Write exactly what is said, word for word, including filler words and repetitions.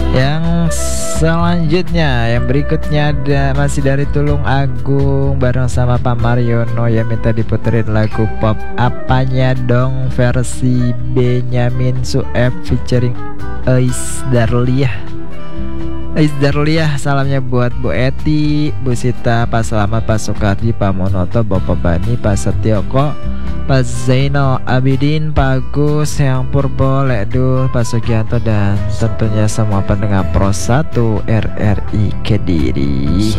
Yang selanjutnya, yang berikutnya ada masih dari Tulung Agung bareng sama Pak Mariono yang minta diputerin lagu pop apanya dong versi Benyamin Sueb featuring Ais Darliah. Ais Darliah, salamnya buat Bu Eti, Bu Sita, Pak Selamat, Pak Soekardi, Pak Monoto, Bapak Bani, Pak Setioko, Pak Zainal Abidin, Pak Agus, Yang Purbo, Lekdul, Pak Sugianto, dan tentunya semua pendengar Pro satu R R I Kediri.